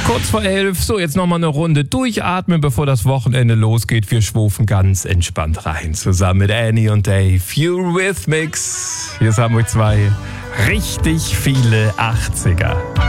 Kurz vor 11, so jetzt nochmal eine Runde durchatmen, bevor das Wochenende losgeht. Wir schwufen ganz entspannt rein, zusammen mit Annie und Dave. Eurythmics, hier ist Hamburg 2, richtig viele 80er.